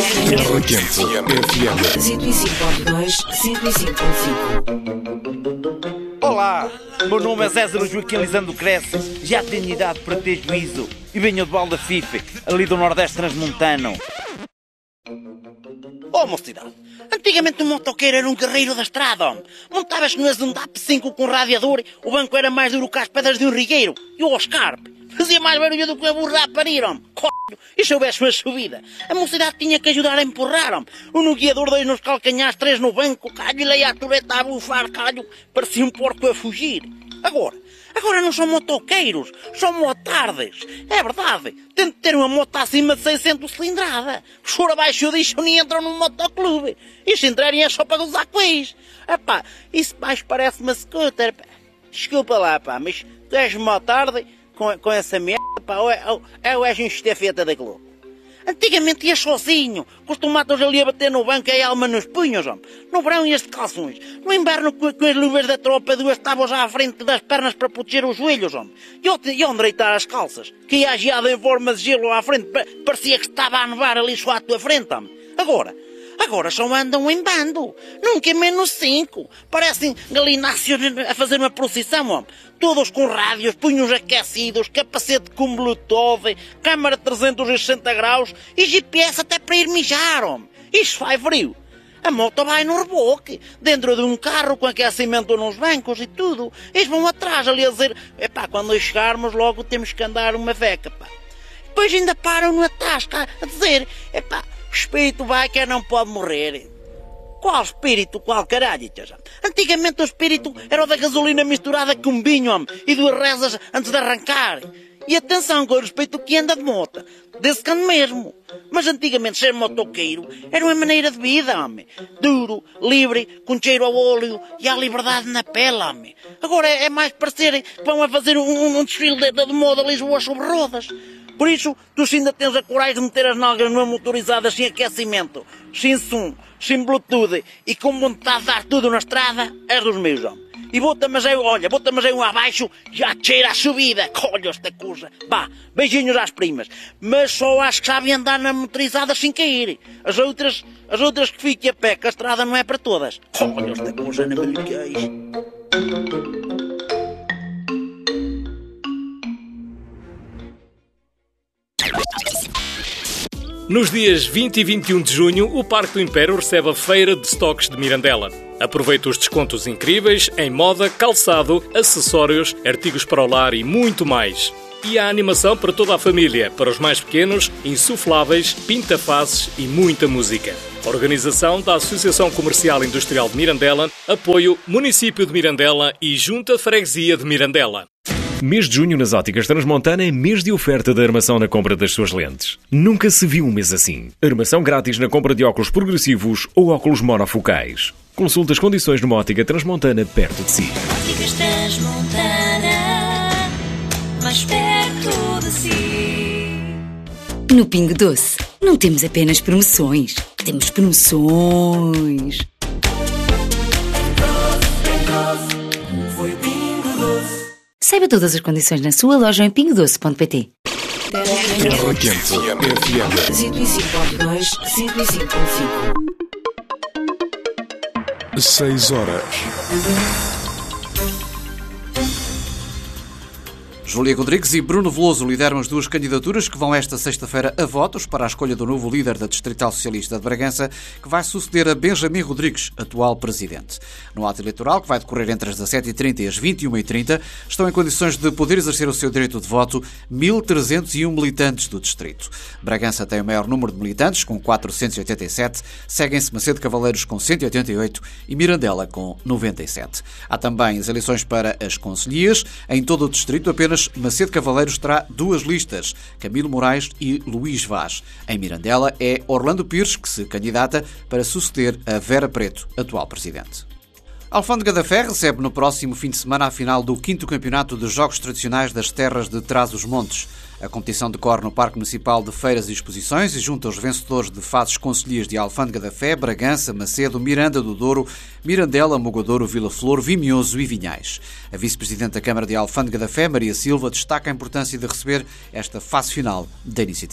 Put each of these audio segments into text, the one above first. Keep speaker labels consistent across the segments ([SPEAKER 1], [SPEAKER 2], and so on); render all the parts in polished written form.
[SPEAKER 1] R800 FM
[SPEAKER 2] 105.2, 105.5.
[SPEAKER 3] Olá, meu nome é César Joaquim Lisandro Cresce, já tenho idade para ter juízo e venho de Baldafife, ali do Nordeste Transmontano.
[SPEAKER 4] Oh, mocidade, antigamente o motoqueiro era um guerreiro da estrada, homem. Montavas no Zundap 5 com radiador, o banco era mais duro que as pedras de um rigueiro, e o Oscar fazia mais barulho do que a burra a parir, homem. E se houvesse uma subida, a mocidade tinha que ajudar a empurrar, homem. Um no guiador, 2 nos calcanhares, 3 no banco, calho, e leia a tureta a bufar, calho, parecia um porco a fugir. Agora não são motoqueiros, são motardes. É verdade, tento ter uma moto acima de 600 cilindrada. Se for abaixo disso, nem entram num motoclube. E se entrarem é só para gozar com isso. Epá, isso mais parece uma scooter. Pá. Desculpa lá, pá, mas tu és motarde com essa merda, pá, ou és um estafeta da Globo. Antigamente ia sozinho, com os tomates ali a bater no banco e a alma nos punhos, homem. No verão ias de calções. No inverno com as luvas da tropa, 2 tábuas à frente das pernas para proteger os joelhos, homem. E onde deitar as calças? Que ia geada em forma de gelo à frente, parecia que estava a nevar ali só à tua frente, homem. Agora só andam em bando. Nunca menos 5. Parecem galináceos a fazer uma procissão, homem. Todos com rádios, punhos aquecidos, capacete com Bluetooth, câmara 360 graus e GPS até para ir mijar, homem. Isto faz frio. A moto vai no reboque, dentro de um carro com aquecimento nos bancos e tudo. Eles vão atrás ali a dizer, epá, quando chegarmos logo temos que andar uma veca, pá. Depois ainda param no atasca a dizer, epá, o espírito vai que não pode morrer. Qual espírito? Qual caralho? Antigamente o espírito era o da gasolina misturada com vinho, homem, e 2 rezas antes de arrancar. E atenção com o respeito que anda de moto, desse cano mesmo. Mas antigamente ser motoqueiro era uma maneira de vida, homem. Duro, livre, com cheiro ao óleo e à liberdade na pele, homem. Agora é mais parecer que vão a fazer um desfile de moda Lisboa sobre rodas. Por isso, tu se ainda tens a coragem de meter as nalgas numa motorizada sem aquecimento, sem som, sem Bluetooth e com vontade de dar tudo na estrada, és dos meus, homem. E bota-me um abaixo, já cheira a subida. Olha esta coisa. Vá, beijinhos às primas. Mas só acho que sabem andar na motorizada sem cair. As outras que fiquem a pé, que a estrada não é para todas. Olha esta coisa, não me ligueis.
[SPEAKER 5] Nos dias 20 e 21 de junho, o Parque do Império recebe a Feira de Stocks de Mirandela. Aproveita os descontos incríveis em moda, calçado, acessórios, artigos para o lar e muito mais. E há animação para toda a família, para os mais pequenos, insufláveis, pinta-faces e muita música. Organização da Associação Comercial Industrial de Mirandela, apoio Município de Mirandela e Junta Freguesia de Mirandela.
[SPEAKER 6] Mês de junho nas Óticas Transmontana é mês de oferta de armação na compra das suas lentes. Nunca se viu um mês assim. Armação grátis na compra de óculos progressivos ou óculos monofocais. Consulte as condições numa Ótica Transmontana perto de si.
[SPEAKER 2] Óticas Transmontana, mais perto de si. No Pingo Doce, não temos apenas promoções, temos promoções. Saiba todas as condições na sua loja em pingodoce.pt.
[SPEAKER 1] R800 FM
[SPEAKER 2] 105.2, 105.5.
[SPEAKER 1] 6 horas.
[SPEAKER 7] Júlia Rodrigues e Bruno Veloso lideram as 2 candidaturas que vão esta sexta-feira a votos para a escolha do novo líder da Distrital Socialista de Bragança, que vai suceder a Benjamin Rodrigues, atual presidente. No ato eleitoral, que vai decorrer entre as 17h30 e as 21h30, estão em condições de poder exercer o seu direito de voto 1.301 militantes do distrito. Bragança tem o maior número de militantes, com 487, seguem-se Macedo Cavaleiros com 188 e Mirandela com 97. Há também as eleições para as concelhias. Em todo o distrito, apenas Macedo Cavaleiros terá 2 listas, Camilo Moraes e Luís Vaz. Em Mirandela é Orlando Pires que se candidata para suceder a Vera Preto, atual presidente. A Alfândega da Fé recebe no próximo fim de semana a final do 5º Campeonato de Jogos Tradicionais das Terras de Trás-os-Montes. A competição decorre no Parque Municipal de Feiras e Exposições e junta os vencedores de fases concelhias de Alfândega da Fé, Bragança, Macedo, Miranda do Douro, Mirandela, Mogadouro, Vila Flor, Vimioso e Vinhais. A vice-presidente da Câmara de Alfândega da Fé, Maria Silva, destaca a importância de receber esta fase final da iniciativa.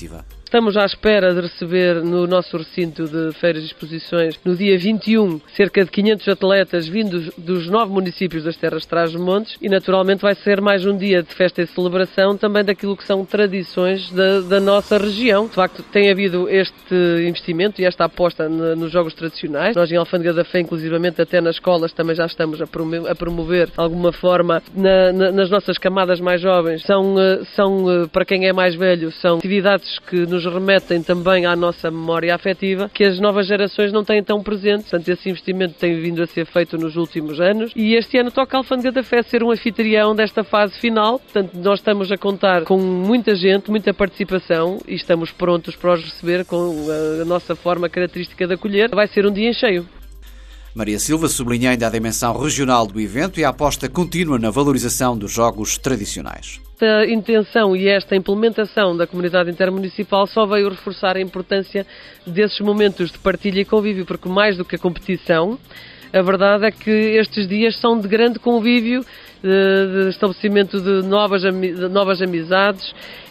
[SPEAKER 8] Estamos à espera de receber no nosso recinto de feiras e exposições, no dia 21, cerca de 500 atletas vindos dos 9 municípios das Terras de Trás-os-Montes e, naturalmente, vai ser mais um dia de festa e celebração também daquilo que são tradições da nossa região. De facto, tem havido este investimento e esta aposta nos jogos tradicionais. Nós, em Alfândega da Fé, inclusivamente até nas escolas, também já estamos a promover, de alguma forma, nas nossas camadas mais jovens. São, para quem é mais velho, são atividades que nos remetem também à nossa memória afetiva, que as novas gerações não têm tão presente. Portanto, esse investimento tem vindo a ser feito nos últimos anos e este ano toca a Alfândega da Fé ser um anfitrião desta fase final. Portanto, nós estamos a contar com muita gente, muita participação e estamos prontos para os receber com a nossa forma característica de acolher. Vai ser um dia em cheio.
[SPEAKER 7] Maria Silva sublinha ainda a dimensão regional do evento e a aposta contínua na valorização dos jogos tradicionais.
[SPEAKER 8] Esta intenção e esta implementação da comunidade intermunicipal só veio reforçar a importância desses momentos de partilha e convívio, porque mais do que a competição, a verdade é que estes dias são de grande convívio, de estabelecimento de novas amizades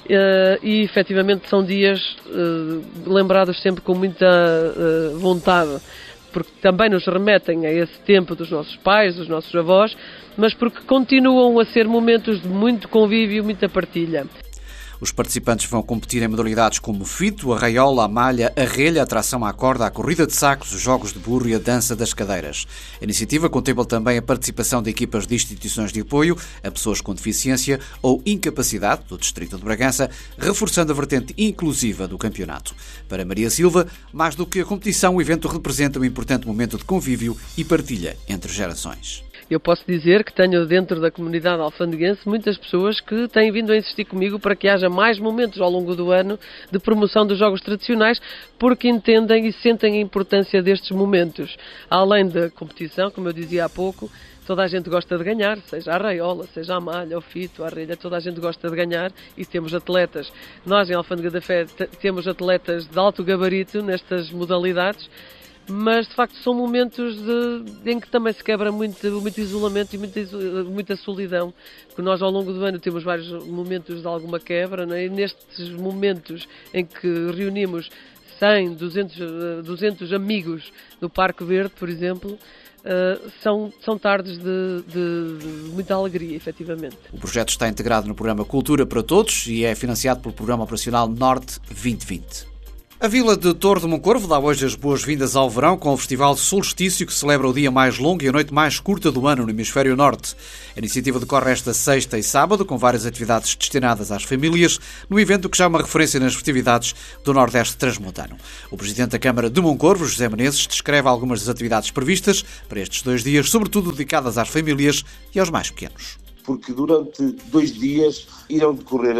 [SPEAKER 8] e efetivamente são dias lembrados sempre com muita vontade, porque também nos remetem a esse tempo dos nossos pais, dos nossos avós, mas porque continuam a ser momentos de muito convívio e muita partilha.
[SPEAKER 7] Os participantes vão competir em modalidades como o fito, a raiola, a malha, a relha, a tração à corda, a corrida de sacos, os jogos de burro e a dança das cadeiras. A iniciativa contempla também a participação de equipas de instituições de apoio a pessoas com deficiência ou incapacidade do Distrito de Bragança, reforçando a vertente inclusiva do campeonato. Para Maria Silva, mais do que a competição, o evento representa um importante momento de convívio e partilha entre gerações.
[SPEAKER 8] Eu posso dizer que tenho dentro da comunidade alfandeguense muitas pessoas que têm vindo a insistir comigo para que haja mais momentos ao longo do ano de promoção dos jogos tradicionais, porque entendem e sentem a importância destes momentos. Além da competição, como eu dizia há pouco, toda a gente gosta de ganhar, seja a raiola, seja a malha, o fito, a relha, toda a gente gosta de ganhar e temos atletas. Nós, em Alfândega da Fé, temos atletas de alto gabarito nestas modalidades, mas de facto são momentos em que também se quebra muito isolamento e muita solidão, porque nós ao longo do ano temos vários momentos de alguma quebra, não é? E nestes momentos em que reunimos 100, 200 amigos do Parque Verde, por exemplo, são tardes de muita alegria, efetivamente.
[SPEAKER 7] O projeto está integrado no programa Cultura para Todos e é financiado pelo Programa Operacional Norte 2020. A Vila de Torre de Moncorvo dá hoje as boas-vindas ao verão com o Festival Solstício, que celebra o dia mais longo e a noite mais curta do ano no Hemisfério Norte. A iniciativa decorre esta sexta e sábado, com várias atividades destinadas às famílias, no evento que já é uma referência nas festividades do Nordeste Transmontano. O Presidente da Câmara de Moncorvo, José Menezes, descreve algumas das atividades previstas para estes 2 dias, sobretudo dedicadas às famílias e aos mais pequenos.
[SPEAKER 9] Porque durante 2 dias irão decorrer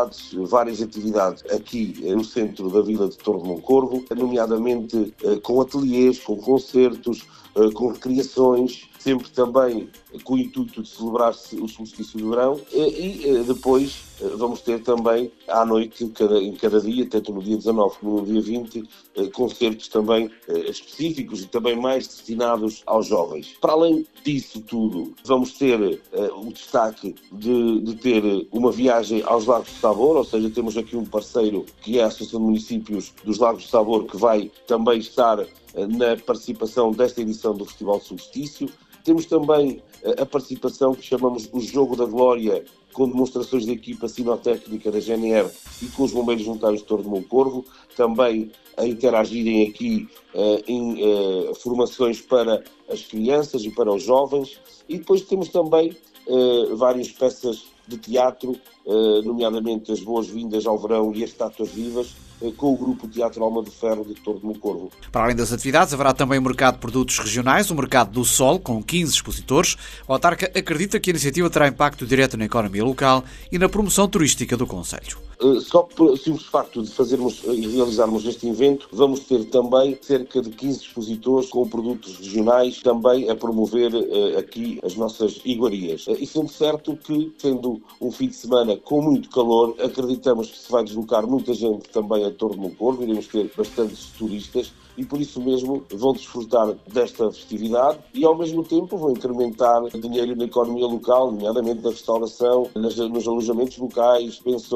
[SPEAKER 9] várias atividades aqui no centro da Vila de Torre de Moncorvo, nomeadamente com ateliês, com concertos, com recreações, sempre também com o intuito de celebrar-se o solstício do verão e depois vamos ter também à noite, em cada dia, tanto no dia 19 como no dia 20, concertos também específicos e também mais destinados aos jovens. Para além disso tudo, vamos ter o destaque de ter uma viagem aos Lagos de Tabor, ou seja, temos aqui um parceiro que é a Associação de Municípios dos Lagos de Tabor, que vai também estar na participação desta edição do Festival Solstício. Temos também a participação que chamamos o Jogo da Glória, com demonstrações da equipa sinotécnica da GNR e com os Bombeiros Voluntários de Torre de Moncorvo, também a interagirem aqui em formações para as crianças e para os jovens. E depois temos também várias peças de teatro, nomeadamente as Boas-Vindas ao Verão e as Estátuas Vivas, com o Grupo Teatro Alma de Ferro de Torre de Moncorvo.
[SPEAKER 7] Para além das atividades, haverá também o mercado de produtos regionais, o Mercado do Sol, com 15 expositores. O autarca acredita que a iniciativa terá impacto direto na economia local e na promoção turística do concelho.
[SPEAKER 9] Só pelo simples facto de fazermos e realizarmos este evento, vamos ter também cerca de 15 expositores com produtos regionais também a promover aqui as nossas iguarias. E sendo certo que, sendo um fim de semana com muito calor, acreditamos que se vai deslocar muita gente também a Torre de Moncorvo, iremos ter bastantes turistas e por isso mesmo vão desfrutar desta festividade e ao mesmo tempo vão incrementar dinheiro na economia local, nomeadamente na restauração, nos alojamentos locais, pensões e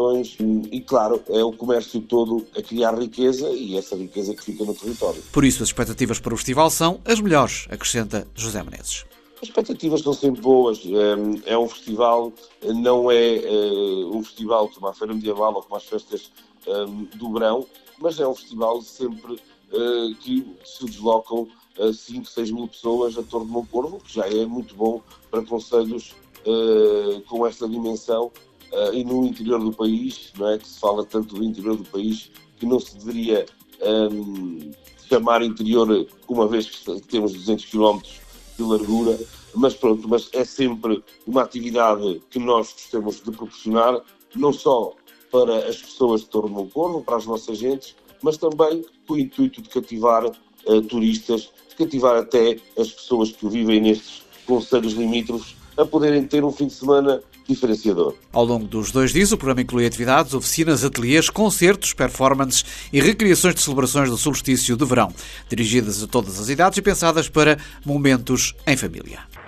[SPEAKER 9] e claro, é o comércio todo a criar riqueza e essa riqueza que fica no território.
[SPEAKER 7] Por isso, as expectativas para o festival são as melhores, acrescenta José Menezes.
[SPEAKER 9] As expectativas são sempre boas. É um festival, não é um festival como a Feira Medieval ou como as festas do verão, mas é um festival sempre que se deslocam 5, 6 mil pessoas a Torre de Moncorvo, que já é muito bom para concelhos com esta dimensão e no interior do país, não é? Que se fala tanto do interior do país que não se deveria chamar interior, uma vez que temos 200 km de largura, mas pronto, mas é sempre uma atividade que nós gostamos de proporcionar, não só para as pessoas de Torre de Moncorvo, para as nossas gentes, mas também com o intuito de cativar turistas, de cativar até as pessoas que vivem nestes concelhos limítrofes a poderem ter um fim de semana diferenciador.
[SPEAKER 7] Ao longo dos 2 dias, o programa inclui atividades, oficinas, ateliês, concertos, performances e recriações de celebrações do solstício de verão, dirigidas a todas as idades e pensadas para momentos em família.